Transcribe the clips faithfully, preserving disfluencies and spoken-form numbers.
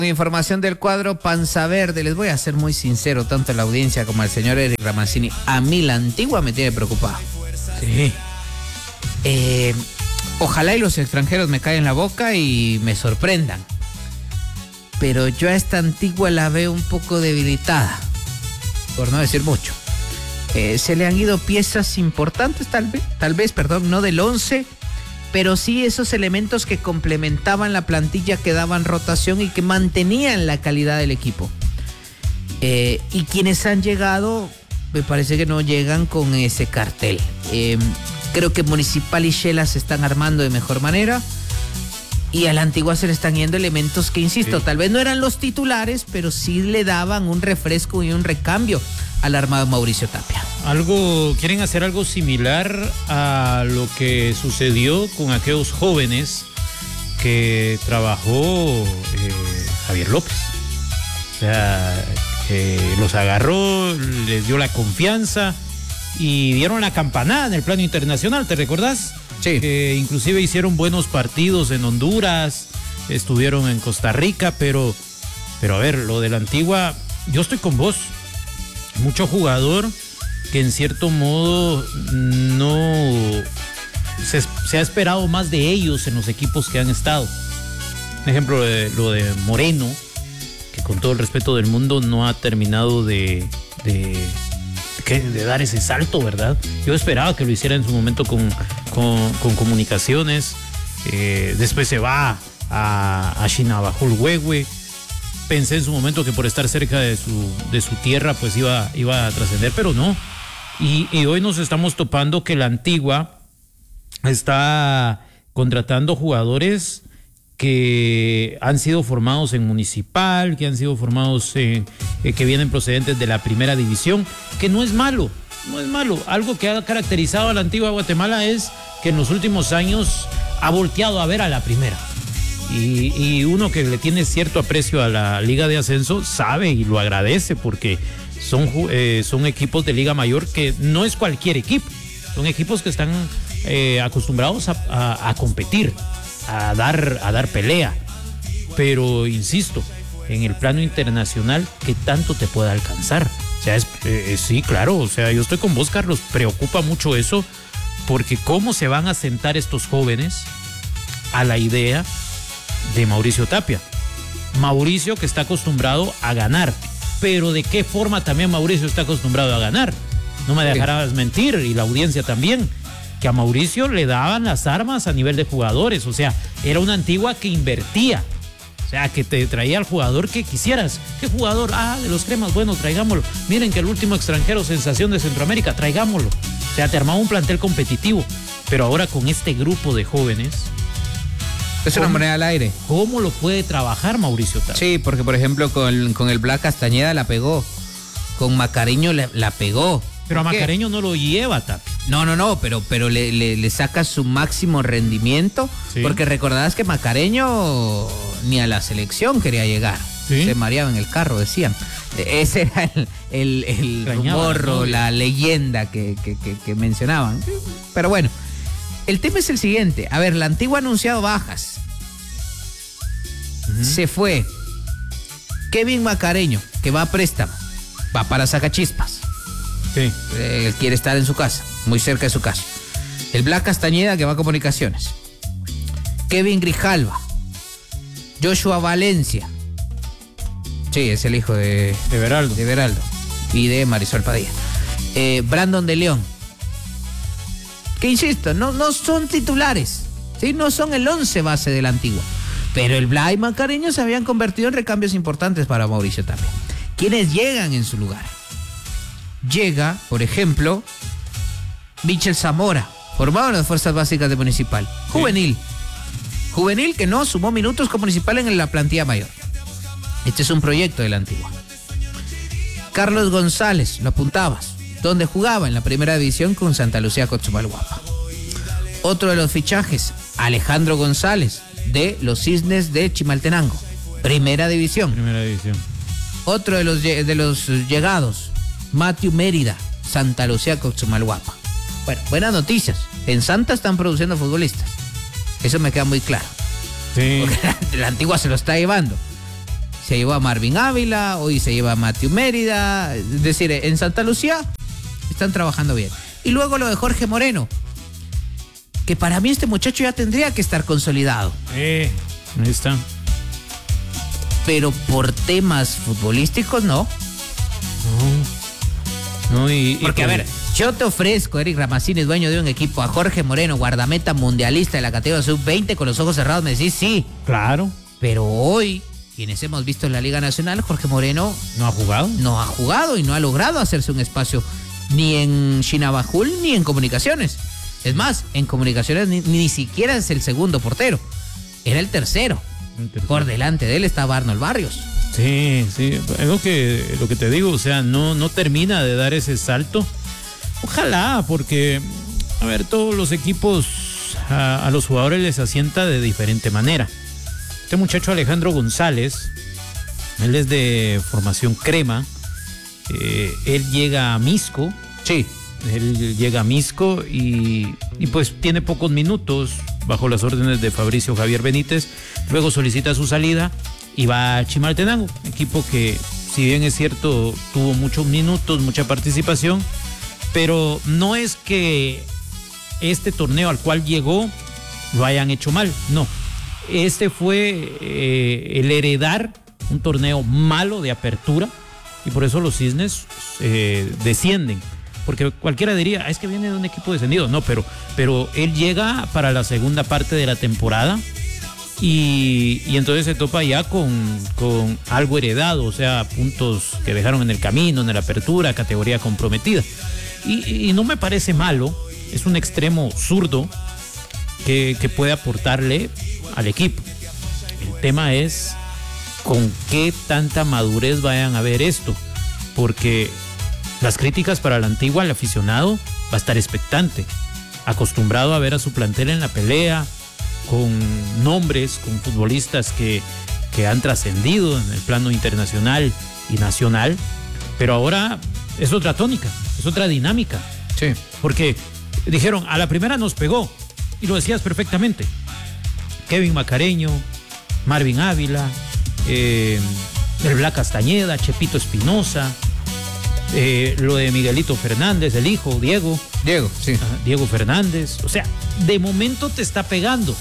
Información del cuadro Panza Verde. Les voy a ser muy sincero, tanto la audiencia como el señor Eric Ramazzini. A mí la Antigua me tiene preocupado. Sí. Eh, ojalá y los extranjeros me caen en la boca y me sorprendan. Pero yo a esta Antigua la veo un poco debilitada, por no decir mucho. Eh, se le han ido piezas importantes, tal vez, tal vez, perdón, no del once, pero sí esos elementos que complementaban la plantilla, que daban rotación y que mantenían la calidad del equipo. Eh, y quienes han llegado, me parece que no llegan con ese cartel. Eh, creo que Municipal y Shela se están armando de mejor manera. Y a la Antigua se le están yendo elementos que, insisto, sí, tal vez no eran los titulares, pero sí le daban un refresco y un recambio al armado Mauricio Tapia. Algo, quieren hacer algo similar a lo que sucedió con aquellos jóvenes que trabajó eh, Javier López. O sea, eh, los agarró, les dio la confianza y dieron la campanada en el plano internacional, ¿te recordás? Sí. Eh, inclusive hicieron buenos partidos en Honduras, estuvieron en Costa Rica, pero, pero a ver, lo de la Antigua, yo estoy con vos. Mucho jugador que en cierto modo no se, se ha esperado más de ellos en los equipos que han estado. Por ejemplo, lo de, lo de Moreno, que con todo el respeto del mundo no ha terminado de, de, de, de dar ese salto, ¿verdad? Yo esperaba que lo hiciera en su momento con, con, con Comunicaciones. Eh, después se va a, a Chinabajul Huehue. Pensé en su momento que por estar cerca de su, de su tierra pues iba, iba a trascender, pero no. Y, y hoy nos estamos topando que la Antigua está contratando jugadores que han sido formados en Municipal, que han sido formados en, eh, que vienen procedentes de la primera división, que no es malo, no es malo. Algo que ha caracterizado a la Antigua Guatemala es que en los últimos años ha volteado a ver a la primera. Y, y uno que le tiene cierto aprecio a la Liga de Ascenso sabe y lo agradece porque son, eh, son equipos de Liga Mayor que no es cualquier equipo, son equipos que están eh, acostumbrados a, a, a competir, a dar, a dar pelea, pero insisto, en el plano internacional, ¿qué tanto te puede alcanzar? O sea, es, eh, sí, claro, o sea, yo estoy con vos, Carlos, preocupa mucho eso, porque cómo se van a sentar estos jóvenes a la idea de Mauricio Tapia. Mauricio que está acostumbrado a ganar, pero ¿de qué forma también Mauricio está acostumbrado a ganar? No me dejarás mentir, y la audiencia también, que a Mauricio le daban las armas a nivel de jugadores, o sea, era una Antigua que invertía, o sea, que te traía al jugador que quisieras. ¿Qué jugador? Ah, de los Cremas, bueno, traigámoslo. Miren que el último extranjero sensación de Centroamérica, traigámoslo. O sea, te armaba un plantel competitivo, pero ahora con este grupo de jóvenes, es una moneda al aire. ¿Cómo lo puede trabajar Mauricio Tapia? Sí, porque por ejemplo con, con el Black Castañeda la pegó, con Macareño la, la pegó. Pero a Macareño no lo lleva Tapia. No, no, no, pero, pero le, le, le saca su máximo rendimiento, sí, porque recordarás que Macareño ni a la selección quería llegar. ¿Sí? Se mareaba en el carro, decían. Ese era el, el, el rumor, la leyenda que, que, que, que mencionaban. Pero bueno, el tema es el siguiente. A ver, la Antigua ha anunciado bajas. Uh-huh. Se fue Kevin Macareño, que va a préstamo. Va para Sacachispas. Sí. Él quiere estar en su casa, muy cerca de su casa. El Black Castañeda, que va a Comunicaciones. Kevin Grijalva. Joshua Valencia. Sí, es el hijo de... De Beraldo. De Beraldo. Y de Marisol Padilla. Eh, Brandon de León. Que insisto, no, no son titulares, ¿sí? No son el once base de la Antigua, pero el Blay Macareño se habían convertido en recambios importantes para Mauricio Tapia. ¿Quiénes llegan en su lugar? Llega, por ejemplo, Michel Zamora, formado en las fuerzas básicas de Municipal. Juvenil. Sí. Juvenil que no sumó minutos con Municipal en la plantilla mayor. Este es un proyecto de la Antigua. Carlos González, lo apuntabas, donde jugaba en la primera división con Santa Lucía Cochumalguapa. Otro de los fichajes, Alejandro González, de los Cisnes de Chimaltenango, primera división. Primera división. Otro de los, de los llegados, Matthew Mérida, Santa Lucía Cochumalguapa. Bueno, buenas noticias. En Santa están produciendo futbolistas. Eso me queda muy claro. Sí. Porque la, la Antigua se lo está llevando. se llevó a Marvin Ávila, hoy se lleva a Matthew Mérida. Es decir, en Santa Lucía están trabajando bien. Y luego lo de Jorge Moreno, que para mí este muchacho ya tendría que estar consolidado. Eh, ahí está. Pero por temas futbolísticos, no. No. No, y, Porque, y a ver, yo te ofrezco, Eric Ramazzini, dueño de un equipo, a Jorge Moreno, guardameta mundialista de la categoría sub veinte, con los ojos cerrados, me decís sí. Claro. Pero hoy, quienes hemos visto en la Liga Nacional, Jorge Moreno no ha jugado. No ha jugado y no ha logrado hacerse un espacio ni en Chinabajul ni en Comunicaciones. Es más, en Comunicaciones ni, ni siquiera es el segundo portero, era el tercero. el tercero. Por delante de él estaba Arnold Barrios. Sí, sí, es lo que, lo que te digo, o sea, no, no termina de dar ese salto. Ojalá, porque, a ver, todos los equipos a, a los jugadores les asienta de diferente manera. Este muchacho Alejandro González, él es de formación crema, eh, él llega a Misco. Sí. Él llega a Misco y, y pues tiene pocos minutos bajo las órdenes de Fabricio Javier Benítez. Luego solicita su salida y va a Chimaltenango, equipo que, si bien es cierto, tuvo muchos minutos, mucha participación, pero no es que este torneo al cual llegó lo hayan hecho mal, no. Este fue eh, el heredar un torneo malo de apertura y por eso los Cisnes eh, descienden. Porque cualquiera diría, es que viene de un equipo descendido. No, pero, pero él llega para la segunda parte de la temporada y, y entonces se topa ya con, con algo heredado, o sea, puntos que dejaron en el camino, en la apertura, categoría comprometida. Y, y no me parece malo, es un extremo zurdo que, que puede aportarle al equipo. El tema es con qué tanta madurez vayan a ver esto, porque las críticas para la Antigua, el aficionado va a estar expectante, acostumbrado a ver a su plantel en la pelea, con nombres, con futbolistas que, que han trascendido en el plano internacional y nacional, pero ahora es otra tónica, es otra dinámica. Sí. Porque dijeron, a la primera nos pegó, y lo decías perfectamente, Kevin Macareño, Marvin Ávila, eh, el Black Castañeda, Chepito Espinosa, Eh, lo de Miguelito Fernández, el hijo, Diego. Diego, sí. Ajá, Diego Fernández. O sea, de momento te está pegando.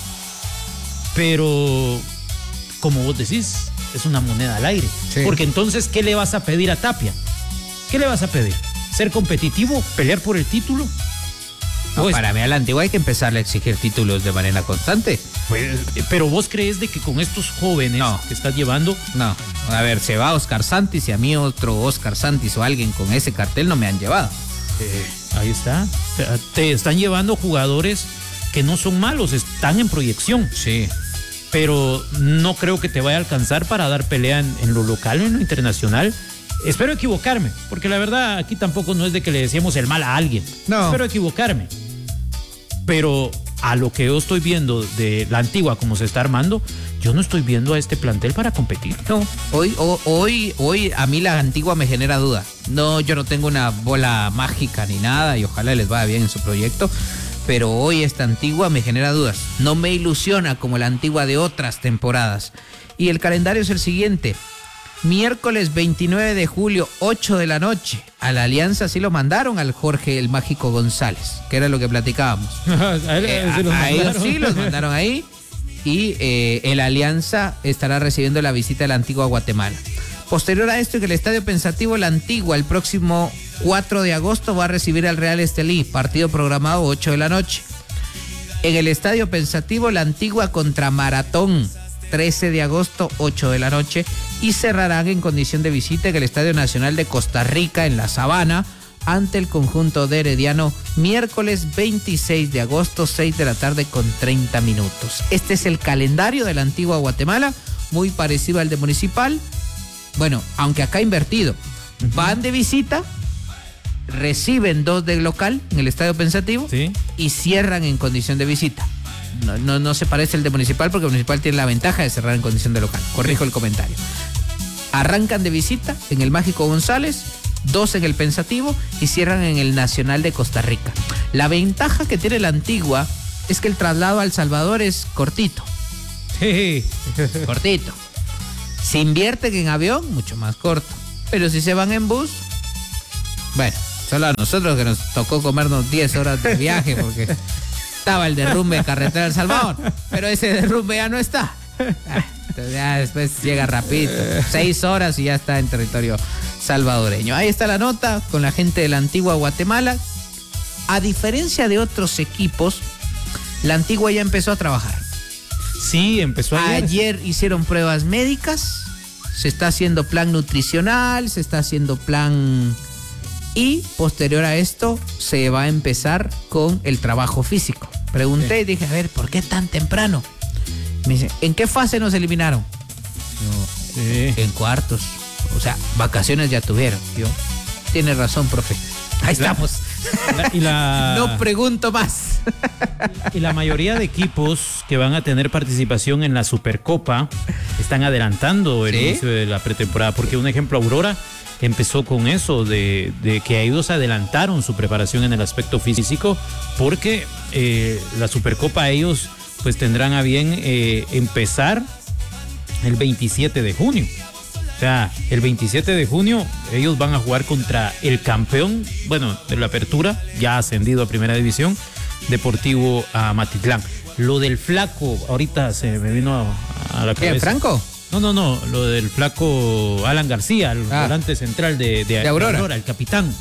Pero, como vos decís, es una moneda al aire. Sí. Porque entonces, ¿qué le vas a pedir a Tapia? ¿Qué le vas a pedir? ¿Ser competitivo? ¿Pelear por el título? No, pues, para mí a la Antigua hay que empezarle a exigir títulos de manera constante. Pues, pero vos crees de que con estos jóvenes no. que estás llevando... No, a ver, se va Oscar Santis y a mí otro Oscar Santis o alguien con ese cartel no me han llevado. Eh, ahí está. Te, te están llevando jugadores que no son malos, están en proyección. Sí. Pero no creo que te vaya a alcanzar para dar pelea en, en lo local o en lo internacional. Espero equivocarme, porque la verdad aquí tampoco no es de que le decíamos el mal a alguien. No. Espero equivocarme. Pero a lo que yo estoy viendo de la Antigua, como se está armando, yo no estoy viendo a este plantel para competir. No, hoy, hoy, hoy a mí la Antigua me genera duda. No, yo no tengo una bola mágica ni nada y ojalá les vaya bien en su proyecto. Pero hoy esta Antigua me genera dudas. No me ilusiona como la Antigua de otras temporadas. Y el calendario es el siguiente. Miércoles veintinueve de julio, ocho de la noche. A la Alianza sí lo mandaron al Jorge el Mágico González, que era lo que platicábamos. a, él, eh, se los a, a ellos sí los mandaron ahí. Y eh, el Alianza estará recibiendo la visita de la Antigua Guatemala. Posterior a esto, en el Estadio Pensativo, la Antigua, el próximo cuatro de agosto, va a recibir al Real Estelí. Partido programado ocho de la noche. En el Estadio Pensativo, la Antigua contra Maratón. trece de agosto, ocho de la noche, y cerrarán en condición de visita en el Estadio Nacional de Costa Rica, en La Sabana, ante el conjunto de Herediano, miércoles veintiséis de agosto, seis de la tarde con treinta minutos. Este es el calendario de la Antigua Guatemala, muy parecido al de Municipal. Bueno, aunque acá invertido. Uh-huh. Van de visita, reciben dos de local en el Estadio Pensativo, ¿sí?, y cierran en condición de visita. No, no, no se parece el de Municipal porque Municipal tiene la ventaja de cerrar en condición de local. Corrijo el comentario. Arrancan de visita en el Mágico González, dos en el Pensativo y cierran en el Nacional de Costa Rica. La ventaja que tiene la Antigua es que el traslado a El Salvador es cortito. Sí. Cortito. Si invierten en avión, mucho más corto. Pero si se van en bus, bueno, solo a nosotros que nos tocó comernos diez horas de viaje porque estaba el derrumbe de carretera El Salvador, pero ese derrumbe ya no está. Ah, entonces ya después llega rapidito, seis horas y ya está en territorio salvadoreño. Ahí está la nota con la gente de la Antigua Guatemala. A diferencia de otros equipos, la Antigua ya empezó a trabajar. Sí, empezó ayer. Ayer hicieron pruebas médicas, se está haciendo plan nutricional, se está haciendo plan... Y posterior a esto se va a empezar con el trabajo físico. Pregunté sí. y dije, a ver, ¿por qué tan temprano? Me dice, ¿en qué fase nos eliminaron? No, sí. En cuartos. O sea, vacaciones ya tuvieron. Yo, tiene razón, profe. Ahí la, estamos. La, y la, no pregunto más. Y la mayoría de equipos que van a tener participación en la Supercopa están adelantando el ¿Sí? inicio de la pretemporada. Porque un ejemplo, Aurora empezó con eso, de, de que ellos adelantaron su preparación en el aspecto físico, porque eh, la Supercopa ellos pues tendrán a bien eh, empezar el veintisiete de junio. O sea, el veintisiete de junio ellos van a jugar contra el campeón, bueno, de la apertura, ya ascendido a primera división, Deportivo Amatitlán. Lo del flaco, ahorita se me vino a, a la cabeza. ¿Qué, Franco? No, no, no, lo del flaco Alan García, el ah, volante central de, de, de Aurora. Aurora, el capitán.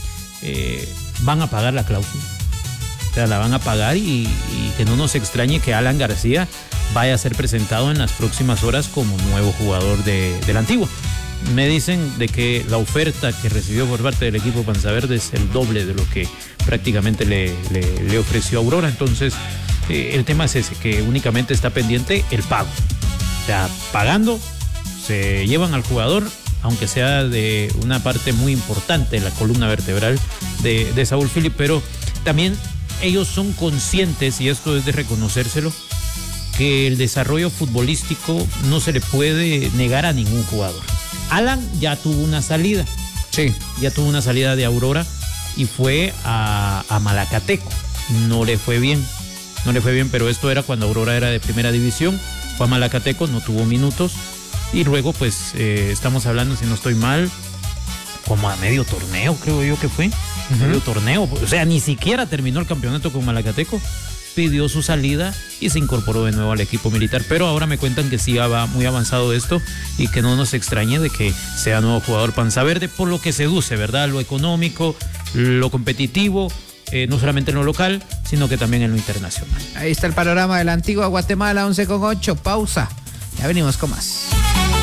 Eh, van a pagar la cláusula. O sea, la van a pagar y, y que no nos extrañe que Alan García vaya a ser presentado en las próximas horas como nuevo jugador de, de la Antigua. Me dicen de que la oferta que recibió por parte del equipo Panzaverde es el doble de lo que prácticamente le, le, le ofreció Aurora. Entonces, eh, el tema es ese, que únicamente está pendiente el pago. O sea, pagando, se llevan al jugador, aunque sea de una parte muy importante de la columna vertebral de, de Saúl Philip, pero también ellos son conscientes, y esto es de reconocérselo, que el desarrollo futbolístico no se le puede negar a ningún jugador. Alan ya tuvo una salida. Sí. Ya tuvo una salida de Aurora y fue a, a Malacateco. No le fue bien. No le fue bien, pero esto era cuando Aurora era de primera división. Fue a Malacateco, no tuvo minutos. Y luego, pues, eh, estamos hablando, si no estoy mal, como a medio torneo, creo yo que fue. Uh-huh. Medio torneo. O sea, ni siquiera terminó el campeonato con Malacateco. Pidió su salida y se incorporó de nuevo al equipo militar. Pero ahora me cuentan que sí ya va muy avanzado esto y que no nos extrañe de que sea nuevo jugador Panzaverde, por lo que seduce, ¿verdad? Lo económico, lo competitivo, eh, no solamente en lo local, sino que también en lo internacional. Ahí está el panorama de la Antigua Guatemala, once con ocho. Pausa. Ya venimos con más.